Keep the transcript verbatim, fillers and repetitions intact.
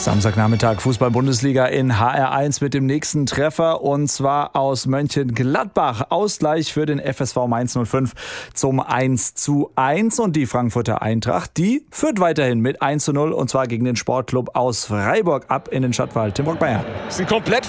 Samstagnachmittag Fußball-Bundesliga in H R eins mit dem nächsten Treffer und zwar aus Mönchengladbach. Ausgleich für den F S V Mainz null fünf zum eins zu eins und die Frankfurter Eintracht, die führt weiterhin mit eins zu null und zwar gegen den Sportclub aus Freiburg ab in den Stadtwald. Tim Brockmeier. Das ist ein komplett